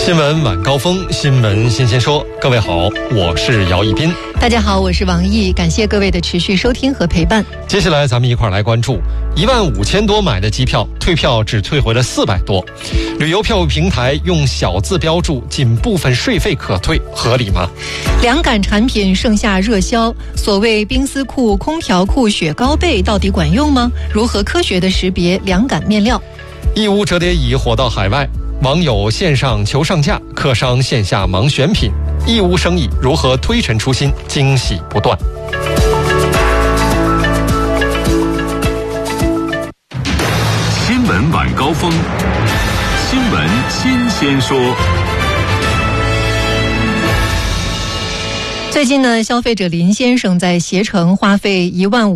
新闻晚高峰，新闻新鲜说。各位好，我是姚一斌。 大家好，我是王毅，感谢各位的持续收听和陪伴。 接下来咱们一块儿来关注15000多买的机票，退票只退回了400多。旅游票务平台用小字标注仅部分税费可退，合理吗？ 凉感产品盛夏热销，所谓冰丝裤、空调裤、雪糕被到底管用吗？如何科学地识别凉感面料？ 义乌折叠椅火到海外，网友线上求上架，客商线下忙选品，义乌生意如何推陈出新，惊喜不断。 新闻晚高峰，新闻新鲜说。 最近呢，消费者林先生在携程花费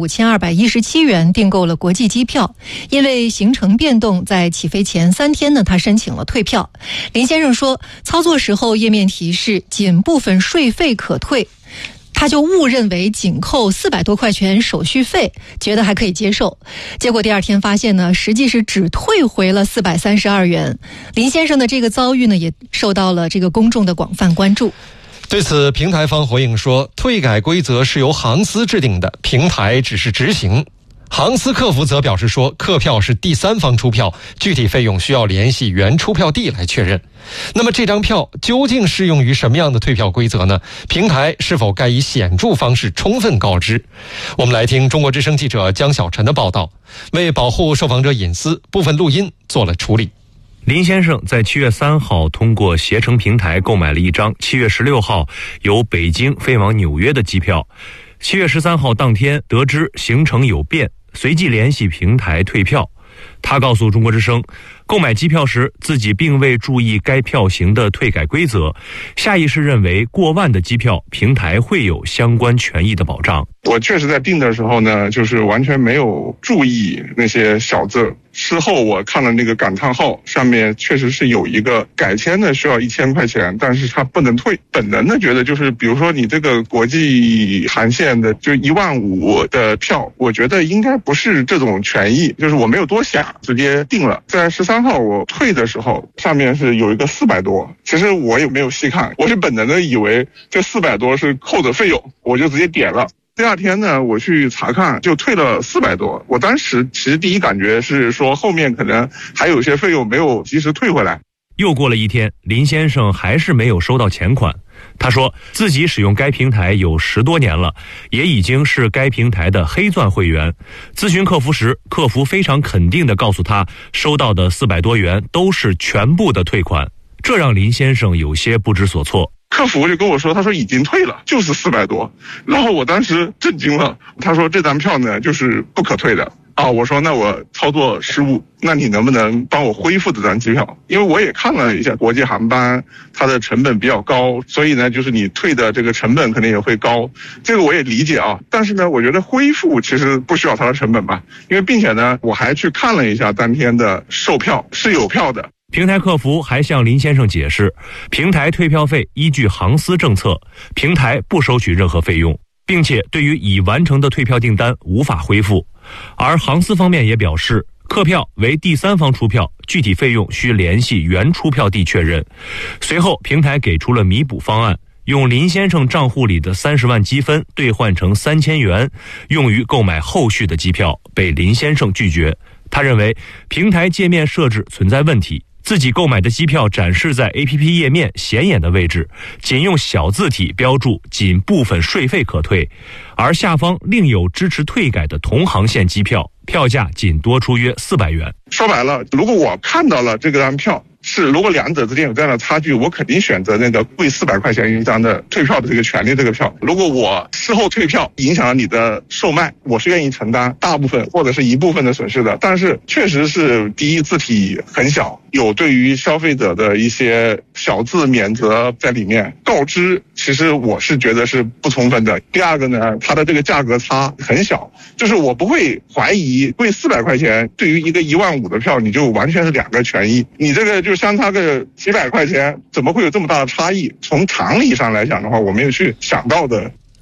15217元订购了国际机票，因为行程变动，在起飞前3天呢，他申请了退票。林先生说，操作时候页面提示仅部分税费可退，他就误认为仅扣400多块钱手续费，觉得还可以接受。结果第2天发现呢，实际是只退回了432元。林先生的这个遭遇呢，也受到了这个公众的广泛关注。 对此，平台方回应说，退改规则是由航司制定的，平台只是执行。航司客服则表示说，客票是第三方出票，具体费用需要联系原出票地来确认。那么这张票究竟适用于什么样的退票规则呢？平台是否该以显著方式充分告知？我们来听中国之声记者江小晨的报道。为保护受访者隐私，部分录音做了处理。 林先生在7月3号通过携程平台购买了一张7月16号由北京飞往纽约的机票。7月13号当天得知行程有变，随即联系平台退票。他告诉中国之声，购买机票时自己并未注意该票型的退改规则，下意识认为过万的机票平台会有相关权益的保障。 我确实在订的时候呢，就是完全没有注意那些小字。事后我看了那个感叹号，上面确实是有一个改签的需要1000块钱，但是它不能退。本能的觉得就是，比如说你这个国际航线的就15000的票，我觉得应该不是这种权益，就是我没有多想，直接订了。在13号我退的时候，上面是有一个400多，其实我也没有细看，我是本能的以为这400多是扣的费用，我就直接点了。第2天呢，我去查看，就退了400多。我当时其实第一感觉是说，后面可能还有些费用没有及时退回来。 又过了1天，林先生还是没有收到钱款。他说自己使用该平台有10多年了，也已经是该平台的黑钻会员。咨询客服时，客服非常肯定地告诉他，收到的400多元都是全部的退款，这让林先生有些不知所措。 客服就跟我说，他说已经退了，就是400多。然后我当时震惊了，他说这张票呢就是不可退的。我说那我操作失误，那你能不能帮我恢复这张机票？因为我也看了一下国际航班，它的成本比较高，所以呢就是你退的这个成本肯定也会高，这个我也理解啊。但是呢我觉得恢复其实不需要它的成本吧，因为并且呢我还去看了一下当天的售票是有票的。 平台客服还向林先生解释，平台退票费依据航司政策，平台不收取任何费用，并且对于已完成的退票订单无法恢复。而航司方面也表示，客票为第三方出票，具体费用需联系原出票地确认。随后平台给出了弥补方案，用林先生账户里的30万积分兑换成3000元，用于购买后续的机票，被林先生拒绝。他认为平台界面设置存在问题，自己购买的机票展示在 APP 页面显眼的位置，仅用小字体标注仅部分税费可退，而下方另有支持退改的同航线机票，票价仅多出约400元。 说白了，如果我看到了这张票，如果两者之间有这样的差距，我肯定选择那个贵400块钱一张的退票的这个权利这个票。如果我事后退票影响了你的售卖，我是愿意承担大部分或者是一部分的损失的。但是确实是第一，字体很小，有对于消费者的一些小字免责在里面，告知其实我是觉得是不充分的。第二个呢，它的这个价格差很小，就是我不会怀疑贵400块钱对于一个15000的票你就完全是两个权益，你这个就相差个几百块钱，怎么会有这么大的差异？从常理上来讲的话，我没有去想到的。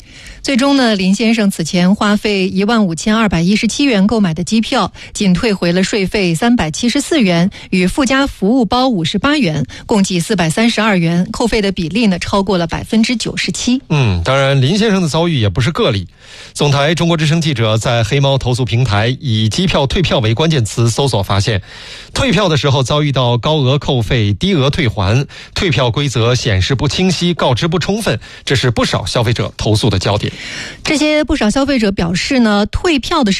最终呢，林先生此前花费15217元购买的机票，仅退回了税费374元与附加服务包58元，共计432元，扣费的比例呢超过了97%。 当然，林先生的遭遇也不是个例。总台中国之声记者在黑猫投诉平台以机票退票为关键词搜索发现，退票的时候遭遇到高额扣费、低额退还，退票规则显示不清晰、告知不充分，这是不少消费者投诉的焦点。 这些不少消费者表示呢，退票的时候